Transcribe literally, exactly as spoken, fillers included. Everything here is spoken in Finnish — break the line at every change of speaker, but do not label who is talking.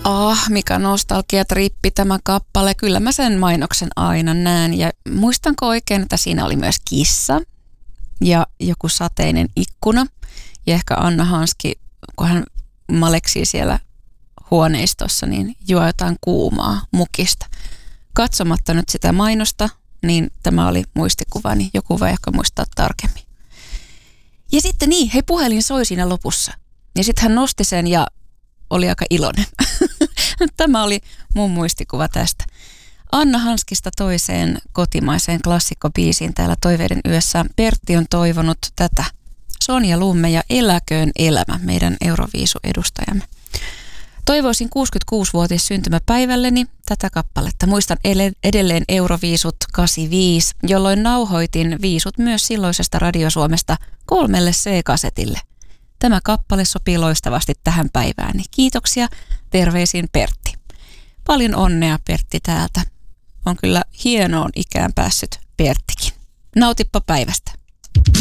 Ah, mikä nostalgiatrippi tämä kappale. Kyllä mä sen mainoksen aina näen. Ja muistanko oikein, että siinä oli myös kissa ja joku sateinen ikkuna. Ja ehkä Anna Hanski, kun hän maleksii siellä huoneistossa, niin juo jotain kuumaa mukista. Katsomatta nyt sitä mainosta, niin tämä oli muistikuvani. Joku voi ehkä muistaa tarkemmin. Ja sitten niin, hei, puhelin soi siinä lopussa. Ja sitten hän nosti sen ja oli aika iloinen. Tämä oli mun muistikuva tästä. Anna Hanskista toiseen kotimaiseen klassikkobiisiin täällä Toiveiden yössä. Pertti on toivonut tätä. Sonja Lumme ja Eläköön elämä, meidän Euroviisu-edustajamme. Toivoisin kuusikymmentäkuusivuotias syntymäpäivälleni tätä kappaletta. Muistan edelleen Euroviisut kahdeksankymmentäviisi, jolloin nauhoitin viisut myös silloisesta Radio Suomesta kolmelle C-kasetille. Tämä kappale sopii loistavasti tähän päivään. Kiitoksia, terveisin Pertti. Paljon onnea Pertti täältä. On kyllä hienoon ikään päässyt Perttikin. Nautippa päivästä.